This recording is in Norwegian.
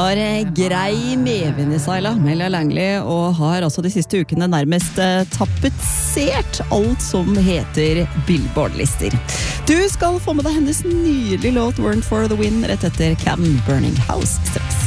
har grei medvind i seg, Melja Langley, og har altså de siste ukene nærmest tapetsert alt som heter Billboard-lister. Du skal få med deg hennes nydelige låt Weren't for the Win rett etter Can Burning House straks.